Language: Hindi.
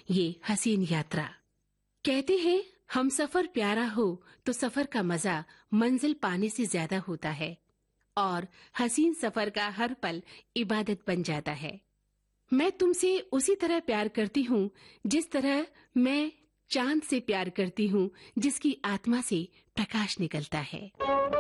ये हसीन यात्रा। कहते हैं हम सफर प्यारा हो तो सफर का मजा मंजिल पाने से ज्यादा होता है और हसीन सफर का हर पल इबादत बन जाता है। मैं तुमसे उसी तरह प्यार करती हूँ जिस तरह मैं चांद से प्यार करती हूँ जिसकी आत्मा से प्रकाश निकलता है।